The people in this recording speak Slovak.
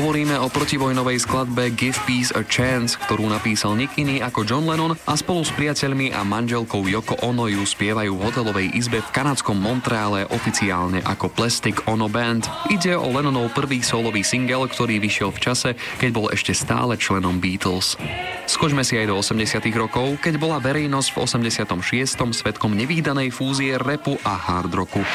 Hovoríme o protivojnovej skladbe Give Peace a Chance, ktorú napísal nik iný ako John Lennon a spolu s priateľmi a manželkou Yoko Ono ju spievajú v hotelovej izbe v kanadskom Montreale oficiálne ako Plastic Ono Band. Ide o Lennonov prvý solový single, ktorý vyšiel v čase, keď bol ešte stále členom Beatles. Skočme si aj do 80. rokov, keď bola verejnosť v 86. svedkom nevídanej fúzie rapu a hard rocku.